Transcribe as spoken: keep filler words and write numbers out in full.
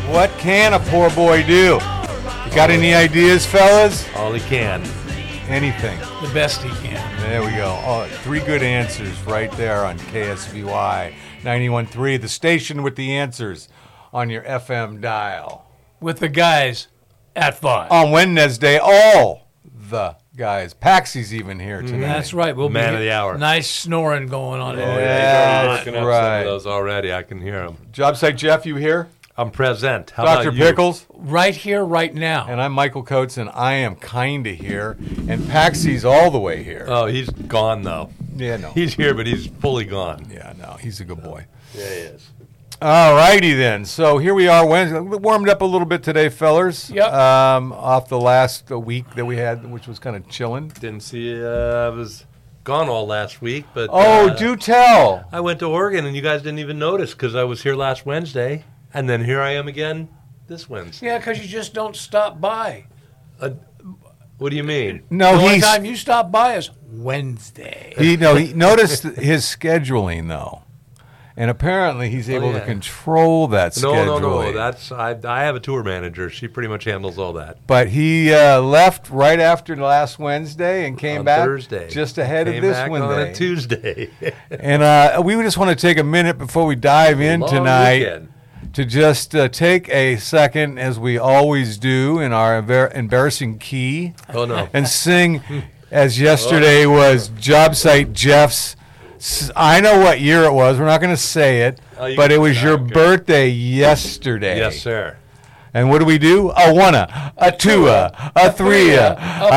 What can a poor boy do? You got any ideas, fellas? All he can. Anything. The best he can. There we go. Oh, three good answers right there on K S V Y ninety-one point three, the station with the answers on your F M dial. With the guys at five. On Wednesday, all the guys. Paxy's even here tonight. That's right. We'll Man be of the hour. Nice snoring going on. Oh, in yeah, there. That's he's working up some right. of those already. I can hear him. Job site Jeff, you here? I'm present. How Doctor about you? Pickles? Right here, right now. And I'm Michael Coates, and I am kinda here. And Paxy's all the way here. Oh, he's gone, though. Yeah, no. He's here, but he's fully gone. Yeah, no, he's a good boy. Yeah, he is. All righty then. So here we are. Wednesday. We warmed up a little bit today, fellers. Yep. Um, off the last uh, week that we had, which was kind of chilling. Didn't see, uh, I was gone all last week, but. Oh, uh, do tell. I went to Oregon, and you guys didn't even notice because I was here last Wednesday, and then here I am again this Wednesday. Yeah, because you just don't stop by. Uh, what do you mean? No, the only he's time you stop by is Wednesday. he no he noticed his scheduling though, and apparently he's able yeah. to control that No, scheduling. no, no. That's I. I have a tour manager. She pretty much handles all that. But he uh, left right after last Wednesday and came On back Thursday, just ahead Came of this back Wednesday. on a Tuesday. And uh, we just want to take a minute before we dive in Long tonight weekend. to just uh, take a second, as we always do, in our embar- embarrassing key, Oh no. and sing, as yesterday was Job Site Jeff's. s- I know what year it was. We're not going to say it, Oh, you but it can- was your okay. birthday yesterday. Yes, sir. And what do we do? A one-a, a two-a, a three-a, a